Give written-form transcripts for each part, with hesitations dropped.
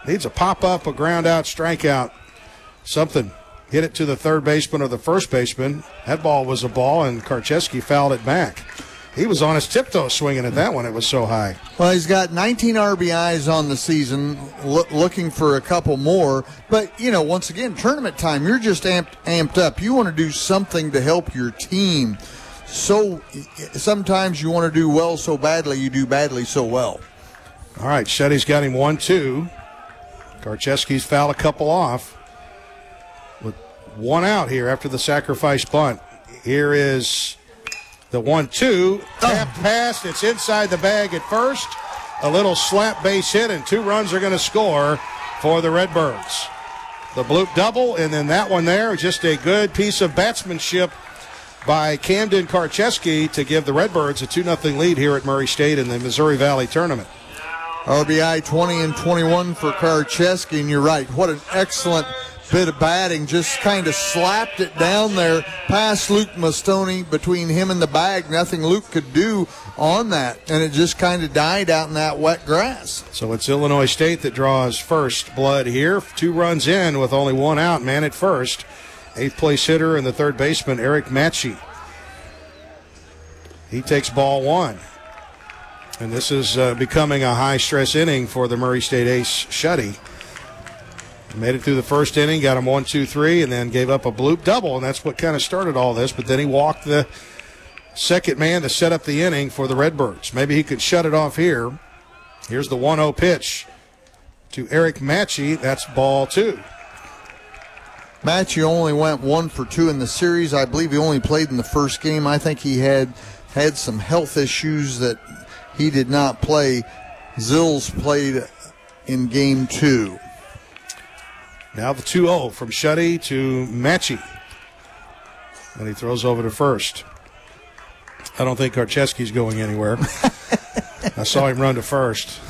Needs a pop-up, a ground-out, strikeout, something. Hit it to the third baseman or the first baseman. That ball was a ball, and Karcheski fouled it back. He was on his tiptoes swinging at that one. It was so high. Well, he's got 19 RBIs on the season, looking for a couple more. But, once again, tournament time, you're just amped up. You want to do something to help your team. So sometimes you want to do well so badly, you do badly so well. All right, Shetty's got him 1-2. Karcheski's fouled a couple off. With one out here after the sacrifice bunt. Here is the 1-2. Tap pass. It's inside the bag at first. A little slap base hit, and 2 runs are going to score for the Redbirds. The bloop double, and then that one there, just a good piece of batsmanship by Camden Karcheski to give the Redbirds a 2-0 lead here at Murray State in the Missouri Valley Tournament. RBI 20 and 21 for Karcheski, and you're right. What an excellent bit of batting. Just kind of slapped it down there past Luke Mastoni. Between him and the bag, nothing Luke could do on that, and it just kind of died out in that wet grass. So it's Illinois State that draws first blood here. 2 runs in with only 1 out, man at first. 8th place hitter and the third baseman, Eric Matchey. He takes ball 1. And this is becoming a high-stress inning for the Murray State ace, Shetty. Made it through the first inning, got him 1-2-3, and then gave up a bloop double, and that's what kind of started all this. But then he walked the second man to set up the inning for the Redbirds. Maybe he could shut it off here. Here's the 1-0 pitch to Eric Matchey. That's ball 2. Matchey only went 1 for 2 in the series. I believe he only played in the first game. I think he had some health issues that he did not play. Zills played in game 2. Now the 2-0 from Shetty to Matchey. And he throws over to first. I don't think Karcheski's going anywhere. I saw him run to first.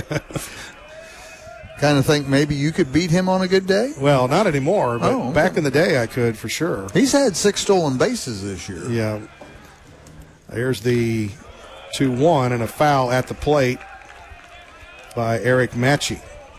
Kind of think maybe you could beat him on a good day? Well, not anymore, but back in the day I could for sure. He's had 6 stolen bases this year. Yeah. Here's the 2-1 and a foul at the plate by Eric Matchey.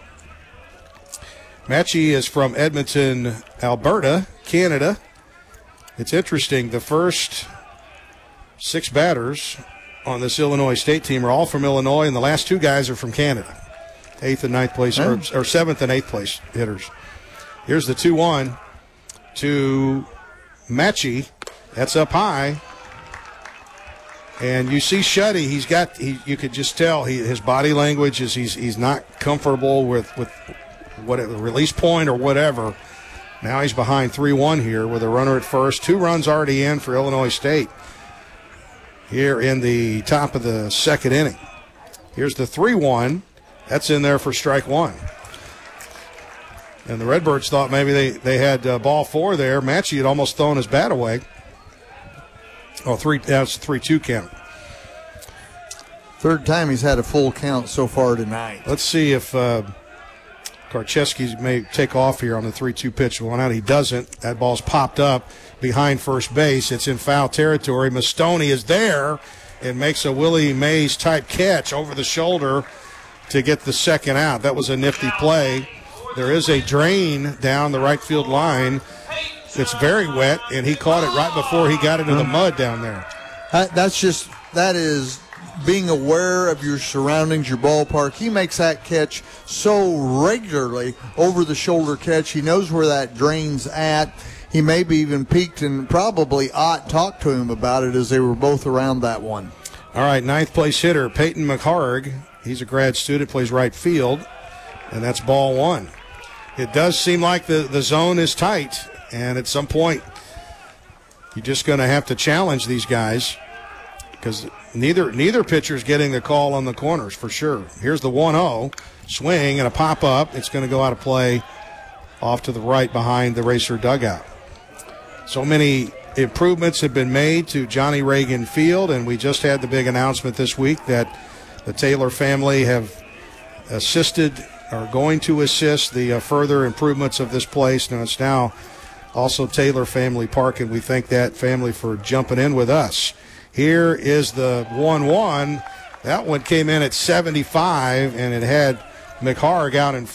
Matchey is from Edmonton, Alberta, Canada. It's interesting, the first 6 batters on this Illinois State team are all from Illinois, and the last 2 guys are from Canada. 8th and 9th place, or 7th and 8th place hitters. Here's the 2-1 to Matchey. That's up high. And you see Shetty, you could just tell his body language is he's not comfortable with what a release point or whatever. Now he's behind 3-1 here with a runner at first. 2 runs already in for Illinois State here in the top of the second inning. Here's the 3-1. That's in there for strike 1. And the Redbirds thought maybe they had ball 4 there. Matchey had almost thrown his bat away. That's a 3-2 count. Third time he's had a full count so far tonight. Let's see if Karcheski may take off here on the 3-2 pitch. 1 out. He doesn't. That ball's popped up behind first base. It's in foul territory. Mastoni is there and makes a Willie Mays type catch over the shoulder to get the second out. That was a nifty play. There is a drain down the right field line. It's very wet, and he caught it right before he got into the mud down there. That is being aware of your surroundings, your ballpark. He makes that catch so regularly, over the shoulder catch. He knows where that drain's at. He maybe even peeked and probably Ott talked to him about it as they were both around that one. All right, 9th place hitter, Peyton McHarg. He's a grad student, plays right field, and that's ball 1. It does seem like the zone is tight, and at some point you're just going to have to challenge these guys because neither pitcher's getting the call on the corners for sure. Here's the 1-0, swing and a pop-up. It's going to go out of play off to the right behind the Racer dugout. So many improvements have been made to Johnny Reagan Field, and we just had the big announcement this week that the Taylor family have assisted or going to assist the further improvements of this place. Now it's now also Taylor Family Park, and we thank that family for jumping in with us. Here is the 1-1. That one came in at 75, and it had McHarg out in